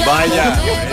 Vaya.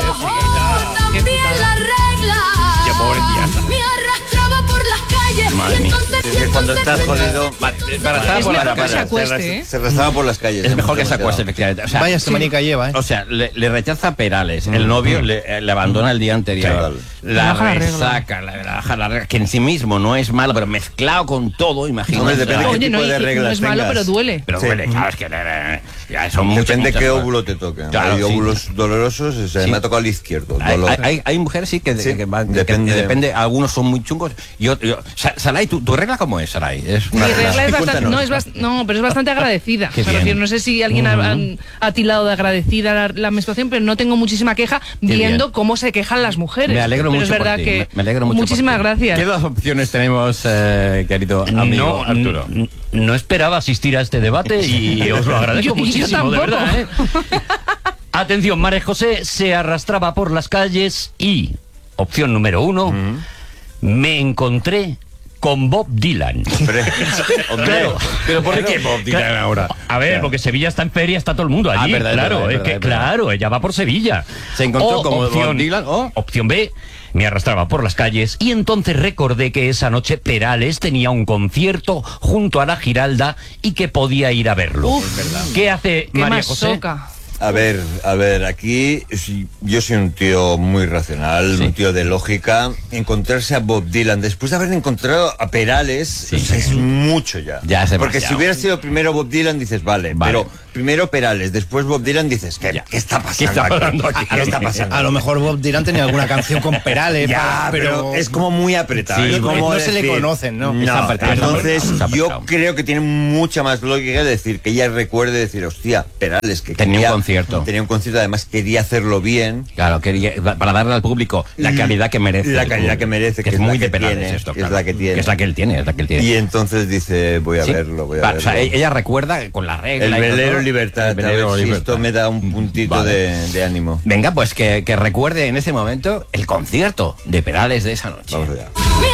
También la regla. Qué pobre tía. Me arrastraba por las calles. Madre mía. Y Es que cuando estás jodido, para estar Es por mejor la que se acueste, ¿eh? se arrastraba por las calles. Es mejor que se acueste, efectivamente. O sea, Vaya semanica lleva, ¿eh? O sea, le rechaza Perales, el novio le abandona el día anterior, Claro. la Baja la regla. resaca, la baja la regla, que en sí mismo no es malo, pero mezclado con todo, imagínate. Hombre, depende de qué Oye, tipo no, de y no reglas es malo, tengas. pero duele. Pero Sí. duele, claro, es que ya son muchas. Depende muchas qué cosas. óvulo te toque. Claro, Hay sí. óvulos dolorosos, o sea, Sí. me ha tocado el izquierdo. Hay, dolor. hay mujeres sí que Depende. depende, algunos son muy chungos. Saray, ¿tu regla cómo es, Saray? Es Mi una regla es bastante, Cuéntanos. pero es bastante agradecida. Qué Me bien. refiero, no sé si alguien ha tildado de agradecida la menstruación, pero no tengo muchísima queja viendo bien. cómo se quejan las mujeres. Me alegro pero mucho es verdad por ti, que me alegro mucho muchísimas por ti. gracias. ¿Qué dos opciones tenemos, querido amigo Arturo? No esperaba asistir a este debate y os lo agradezco Yo muchísimo, de tampoco. verdad, ¿eh? Atención, María José se arrastraba por las calles y, opción número 1, me encontré con Bob Dylan. Hombre, Claro. ¿Pero por qué Bob Dylan ahora? A ver, porque Sevilla está en feria, está todo el mundo allí. Verdad, claro, verdad, es que, verdad. claro, ella va por Sevilla. Se encontró como Bob opción, Dylan, o... opción B, me arrastraba por las calles y entonces recordé que esa noche Perales tenía un concierto junto a la Giralda y que podía ir a verlo. ¿Qué hace Qué María más José? soca. A ver, aquí yo soy un tío muy racional, un tío de lógica. Encontrarse a Bob Dylan después de haber encontrado a Perales, o sea, es mucho ya. Ya es Porque si demasiado. hubiera sido primero Bob Dylan, dices, vale. Pero primero Perales, después Bob Dylan, dices, ¿qué está pasando? ¿Qué está pasando aquí? ¿Qué está pasando? A lo mejor Bob Dylan tenía alguna canción con Perales, Ya, pero es como muy apretado. Sí, es como no se le decir- conocen, ¿no? No, Está apretado, entonces está yo apretado. creo que tiene mucha más lógica decir que ella recuerde decir, hostia, Perales, que Tenía un quería- concierto. Tenía un concierto, además quería hacerlo bien. Claro, para darle al público la calidad que merece. La el calidad público. que merece, que que es es muy la de que Perales tiene, esto, que es claro. la que tiene. Que es la que él tiene, es la que él tiene. Y entonces dice, voy a Sí. verlo, voy a Claro, verlo. o sea, ella recuerda con la regla. El y con velero todo. libertad, El velero a ver si libertad. esto me da un puntito Vale. de ánimo. Venga, pues que recuerde en ese momento el concierto de Perales de esa noche. Vamos allá. Me